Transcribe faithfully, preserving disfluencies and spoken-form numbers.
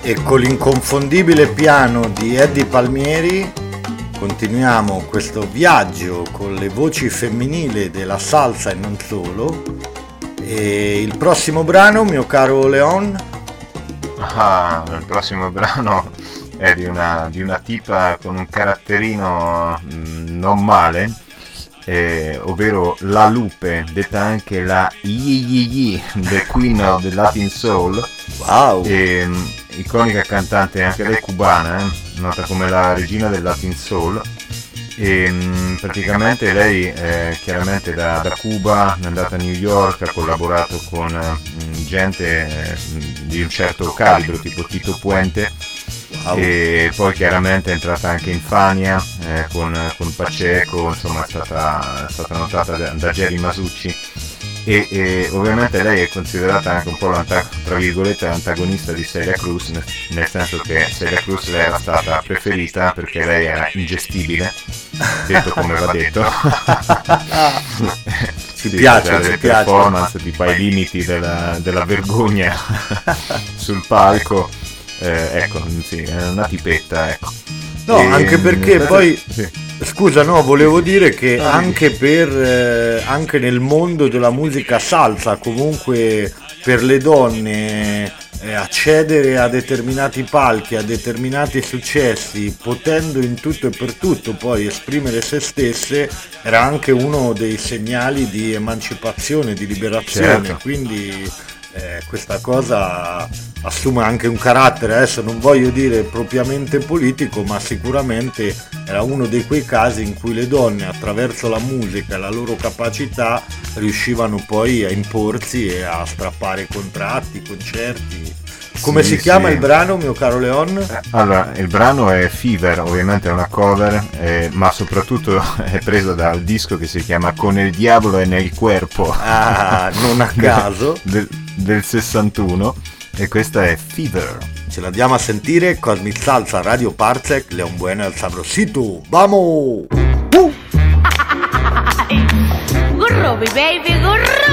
E con l'inconfondibile piano di Eddie Palmieri continuiamo questo viaggio con le voci femminili della salsa e non solo. E il prossimo brano, mio caro Leon? Ah, il prossimo brano è di una, di una tipa con un caratterino mh, non male, eh, ovvero La Lupe, detta anche la Yi Yi Yi, the Queen of the Latin Soul. Wow! E, mh, iconica cantante, anche lei cubana, eh, nota come la regina del Latin Soul. E mh, praticamente lei eh, chiaramente da, da Cuba è andata a New York, ha collaborato con mh, gente eh, di un certo calibro tipo Tito Puente. Wow. E poi chiaramente è entrata anche in Fania eh, con, con Pacheco, insomma è stata, è stata notata da, da Jerry Masucci. E, e ovviamente lei è considerata anche un po' l'anta- tra virgolette l'antagonista di Celia Cruz, nel, nel senso che Celia Cruz le era stata preferita perché lei era ingestibile, detto come va detto. Ci sì, piace, delle ci performance piace. tipo ai limiti della, della vergogna sul palco, eh, ecco, sì, è una tipetta, ecco. No, e, anche perché poi... Sì. Scusa, no, volevo dire che anche per eh, anche nel mondo della musica salsa, comunque per le donne eh, accedere a determinati palchi, a determinati successi, potendo in tutto e per tutto poi esprimere se stesse, era anche uno dei segnali di emancipazione, di liberazione, certo. Quindi eh, questa cosa assume anche un carattere, adesso non voglio dire propriamente politico, ma sicuramente era uno di quei casi in cui le donne attraverso la musica e la loro capacità riuscivano poi a imporsi e a strappare contratti, concerti. Come sì, si chiama sì. il brano, mio caro Leon? Allora, il brano è Fever, ovviamente è una cover, eh, ma soprattutto è preso dal disco che si chiama Con il diavolo e nel cuerpo. Ah, non a caso. del, del sessantuno. E questa è Fever. Ce la diamo a sentire, Cosmic Salsa, Radio Parsec, Leon Bueno al Sabrosito. ¡Vamos! Gurro, baby, gurro.